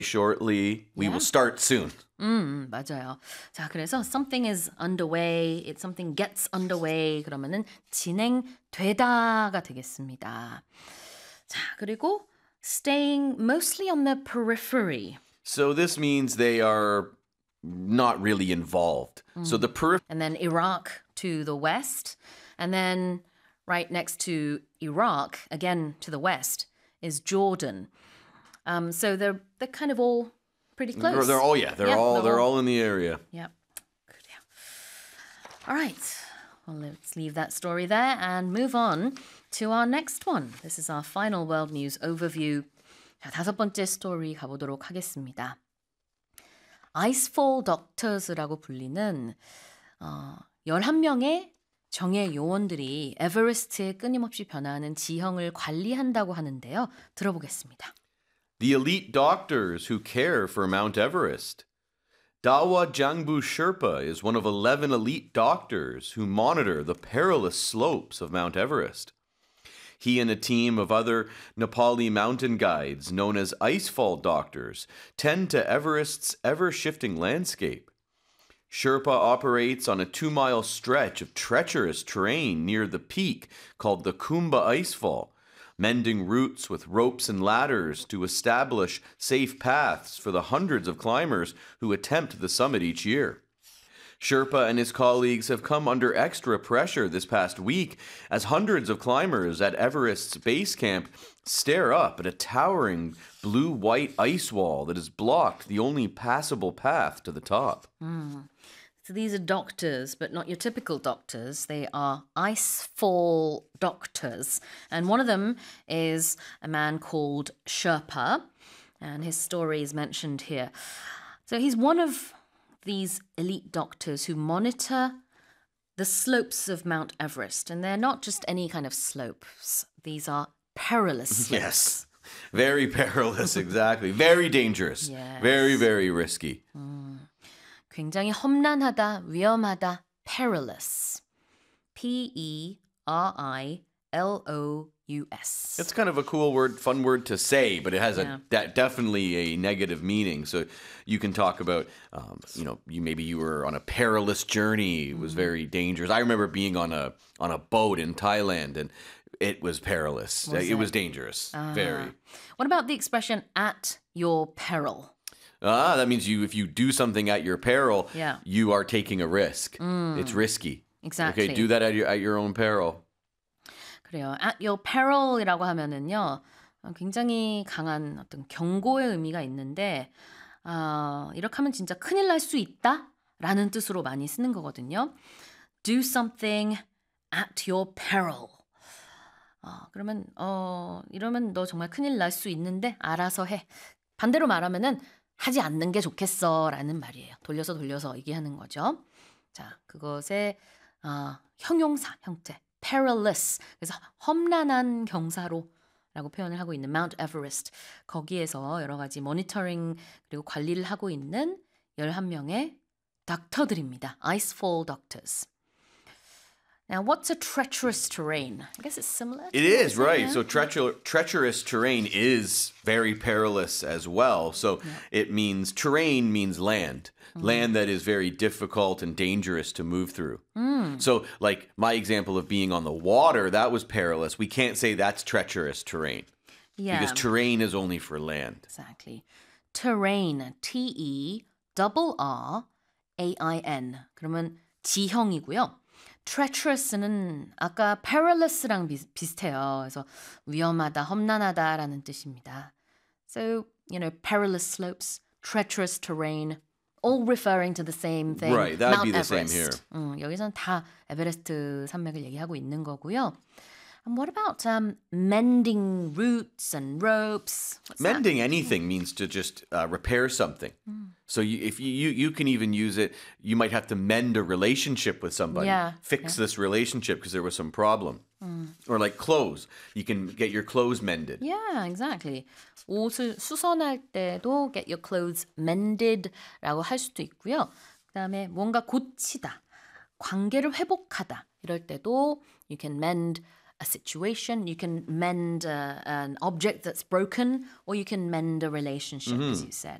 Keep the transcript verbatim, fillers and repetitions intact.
shortly. We Yeah. will start soon. 음, 맞아요. 자, 그래서 something is underway, it something gets underway 그러면은 진행되다가 되겠습니다. 자, 그리고 staying mostly on the periphery. So this means they are not really involved. So the periphery. And then Iraq to the west. And then right next to Iraq, again to the west, is Jordan. Um, so they're they're kind of all pretty close. They're, they're all yeah, they're Yeah, all they're they're all- all in the area. Yeah. 그래요. All right. Well, let's leave that story there and move on to our next one. This is our final world news overview. 자, 다섯 번째 스토리 가보도록 하겠습니다. Icefall Doctors라고 불리는 어, 열한 명의 정예 요원들이 에베레스트의 끊임없이 변화하는 지형을 관리한다고 하는데요. 들어보겠습니다. The elite doctors who care for Mount Everest. Dawa Jangbu Sherpa is one of eleven elite doctors who monitor the perilous slopes of Mount Everest. He and a team of other Nepali mountain guides, known as Icefall Doctors, tend to Everest's ever-shifting landscape. Sherpa operates on a two-mile stretch of treacherous terrain near the peak called the Kumba Icefall, mending routes with ropes and ladders to establish safe paths for the hundreds of climbers who attempt the summit each year. Sherpa and his colleagues have come under extra pressure this past week as hundreds of climbers at Everest's base camp stare up at a towering blue-white ice wall that has blocked the only passable path to the top. So these are doctors, but not your typical doctors. They are icefall doctors. And one of them is a man called Sherpa, and his story is mentioned here. So he's one of these elite doctors who monitor the slopes of Mount Everest. And they're not just any kind of slopes. These are perilous slopes. Yes. Very perilous, exactly. Very dangerous. Yes. Very, very risky. 굉장히 험난하다, 위험하다, perilous. P E R I L O U S. It's kind of a cool word, fun word to say, but it has Yeah. a de- definitely a negative meaning. So you can talk about, um, you know, you maybe you were on a perilous journey. It was very dangerous. I remember being on a on a boat in Thailand, and it was perilous. Was it, it? was dangerous, very. What about the expression at your peril? Ah, that means you if you do something at your peril, Yeah. you are taking a risk. It's risky. Exactly. Okay, do that at your at your own peril. 그래요. At your peril이라고 하면은요, 어, 굉장히 강한 어떤 경고의 의미가 있는데, 어, 이렇게 하면 진짜 큰일 날 수 있다라는 뜻으로 많이 쓰는 거거든요. Do something at your peril. 어, 그러면 어, 이러면 너 정말 큰일 날 수 있는데 알아서 해. 반대로 말하면은 하지 않는 게 좋겠어라는 말이에요. 돌려서 돌려서 얘기하는 거죠. 자, 그것의 어, 형용사 형태. perilous. 그래서 험난한 경사로라고 표현을 하고 있는 Mount Everest. 거기에서 여러 가지 모니터링 그리고 관리를 하고 있는 열한 명의 닥터들입니다. Icefall doctors. Now, what's a treacherous terrain? I guess it's similar. It to is, what right. yeah? So treacher- treacherous terrain is very perilous as well. So it means terrain means land, land that is very difficult and dangerous to move through. So like my example of being on the water, that was perilous. We can't say that's treacherous terrain yeah. because terrain is only for land. Exactly. Terrain, T E R R A I N. 그러면 지형이고요. treacherous는 아까 perilous랑 비, 비슷해요. 그래서 위험하다, 험난하다라는 뜻입니다. So, you know, perilous slopes, treacherous terrain, all referring to the same thing. Right, that'd Mount be the same Everest. here. 음, 여기서는 다 에베레스트 산맥을 얘기하고 있는 거고요. And what about um, mending roots and ropes? What's that? Mending anything means to just uh, repair something. So you, if you, you you can even use it, you might have to mend a relationship with somebody, Yeah, fix this relationship because there was some problem, or like clothes, you can get your clothes mended. Yeah, exactly. 옷을 수선할 때도 get your clothes mended라고 할 수도 있고요. 그다음에 뭔가 고치다, 관계를 회복하다 이럴 때도 you can mend a situation, you can mend uh, an object that's broken, or you can mend a relationship, as you said.